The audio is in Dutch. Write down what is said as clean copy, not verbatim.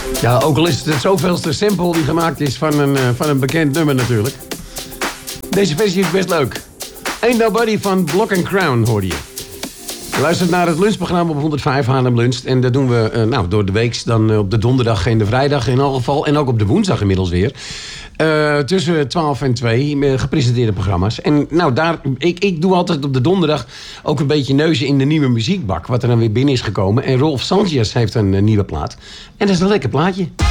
Ja, ook al is het zoveelste sample die gemaakt is van een bekend nummer natuurlijk. Deze versie is best leuk. Ain't Nobody van Block and Crown hoorde je. Je luistert naar het lunchprogramma op 105 Haarlem Lunch. En dat doen we door de week dan op de donderdag en de vrijdag in elk geval. En ook op de woensdag inmiddels weer. Tussen 12 en 2 gepresenteerde programma's. En ik doe altijd op de donderdag ook een beetje neuzen in de nieuwe muziekbak. Wat er dan weer binnen is gekomen. En Rolf Sanchez heeft een nieuwe plaat. En dat is een lekker plaatje.